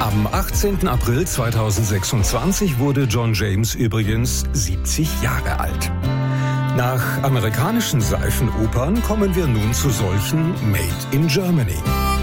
Am 18. April 2026 wurde John James übrigens 70 Jahre alt. Nach amerikanischen Seifenopern kommen wir nun zu solchen Made in Germany.